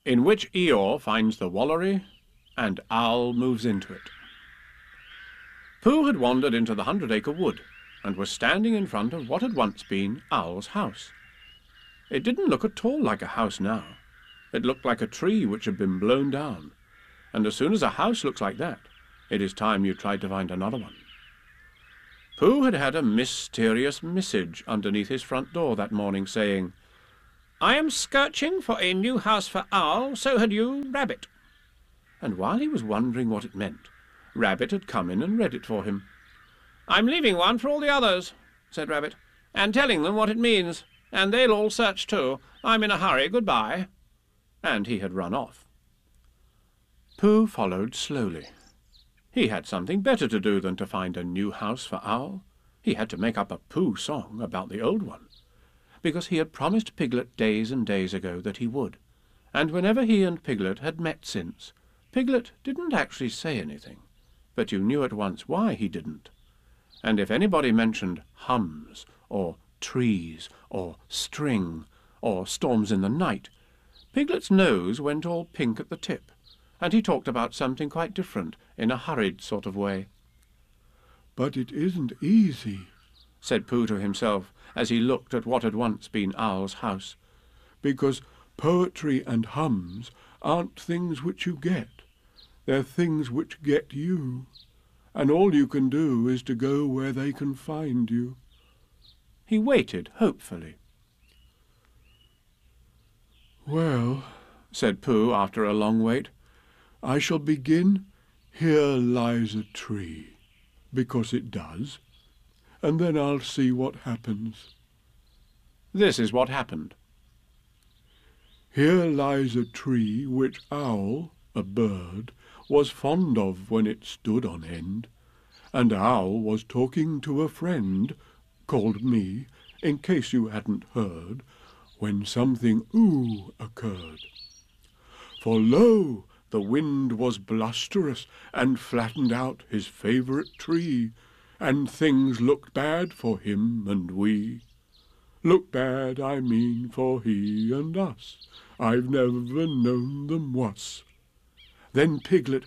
in which Eeyore finds the Wallery and Owl moves into it. Pooh had wandered into the 100-acre wood and was standing in front of what had once been Owl's house. It didn't look at all like a house now. It looked like a tree which had been blown down, and as soon as a house looks like that, it is time you tried to find another one. Pooh had had a mysterious message underneath his front door that morning saying, "I am searching for a new house for Owl, so had you, Rabbit." And while he was wondering what it meant, Rabbit had come in and read it for him. "I'm leaving one for all the others," said Rabbit, "and telling them what it means, and they'll all search too. I'm in a hurry. Goodbye." And he had run off. Pooh followed slowly. He had something better to do than to find a new house for Owl. He had to make up a Pooh song about the old one, because he had promised Piglet days and days ago that he would, and whenever he and Piglet had met since, Piglet didn't actually say anything, but you knew at once why he didn't. And if anybody mentioned hums, or trees, or string, or storms in the night, Piglet's nose went all pink at the tip, and he talked about something quite different in a hurried sort of way. "But it isn't easy," said Pooh to himself as he looked at what had once been Owl's house, "because poetry and hums aren't things which you get. They're things which get you, and all you can do is to go where they can find you." He waited hopefully. "Well," said Pooh after a long wait, "I shall begin 'Here lies a tree,' because it does, and then I'll see what happens." This is what happened. "Here lies a tree which Owl, a bird, was fond of when it stood on end, and Owl was talking to a friend, called me, in case you hadn't heard, when something occurred. For lo, the wind was blusterous and flattened out his favourite tree, and things looked bad for him and we. Looked bad, I mean, for he and us. I've never known them wuss. Then Piglet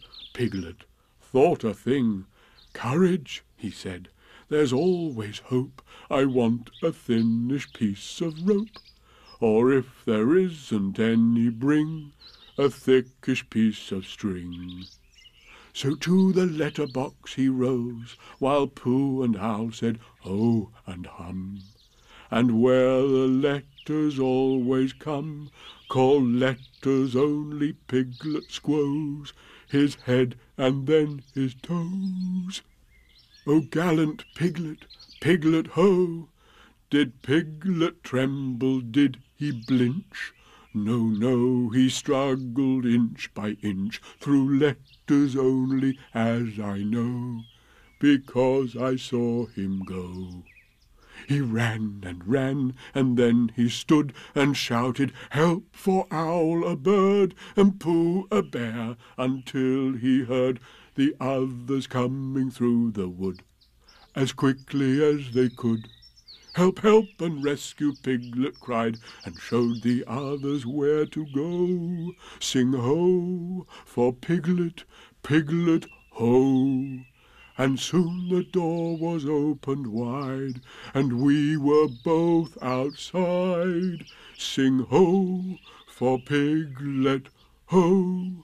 thought a thing. 'Courage,' he said, 'there's always hope. I want a thinnish piece of rope, or if there isn't any, bring a thickish piece of string.' So to the letter-box he rose, while Pooh and Owl said, 'Oh,' and 'hum.' And where the letters always come, call letters only, Piglet squoze his head and then his toes. Oh, gallant Piglet, Piglet, ho! Did Piglet tremble, did he blinch? No, no, he struggled inch by inch through letters only, as I know, because I saw him go. He ran and ran, and then he stood and shouted, 'Help for Owl, a bird, and Pooh, a bear,' until he heard the others coming through the wood as quickly as they could. 'Help, help, and rescue,' Piglet cried, and showed the others where to go. 'Sing ho for Piglet, Piglet, ho!' And soon the door was opened wide, and we were both outside. 'Sing ho for Piglet, ho,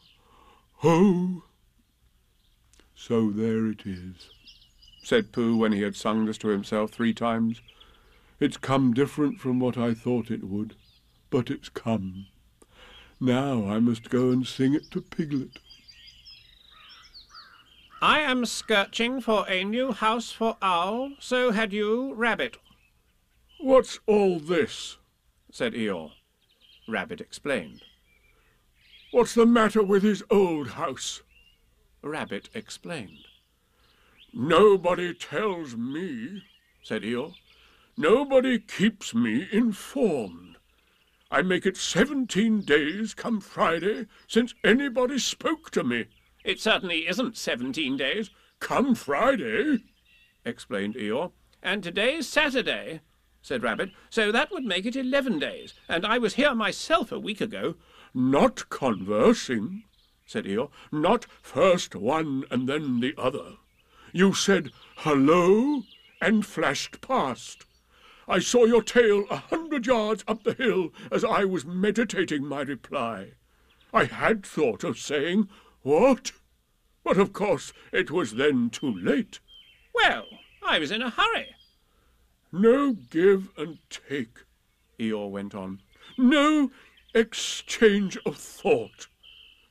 ho!' So there it is," said Pooh when he had sung this to himself 3 times. "It's come different from what I thought it would, but it's come. Now I must go and sing it to Piglet." "I am searching for a new house for Owl, so had you, Rabbit." "What's all this?" said Eeyore. Rabbit explained. "What's the matter with his old house?" Rabbit explained. "Nobody tells me," said Eeyore. "Nobody keeps me informed. I make it 17 days come Friday since anybody spoke to me." "It certainly isn't 17 days. "Come Friday," explained Eeyore. "And today's Saturday," said Rabbit, "so that would make it 11 days, and I was here myself a week ago." "Not conversing," said Eeyore. "Not first one and then the other. You said, 'Hello,' and flashed past. I saw your tail 100 yards up the hill as I was meditating my reply. I had thought of saying, 'What?' but of course it was then too late." "Well, I was in a hurry." "No give and take," Eeyore went on. "No exchange of thought.